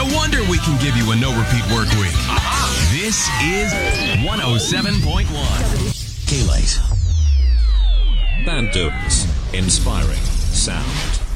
No wonder we can give you a no-repeat work week. This is 107.1. K-Lite. Band Dunes. Inspiring sound.